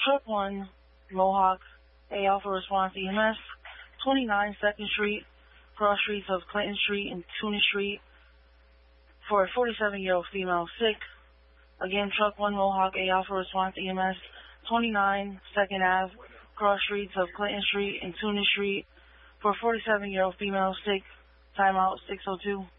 Truck 1, Mohawk, A Alpha Response EMS, 29 2nd Street, cross streets of Clinton Street and Tunis Street, for a 47-year-old female sick. Again, Truck 1, Mohawk, A Alpha Response EMS, 29 2nd Ave, cross streets of Clinton Street and Tunis Street, for a 47-year-old female sick. Timeout 6:02.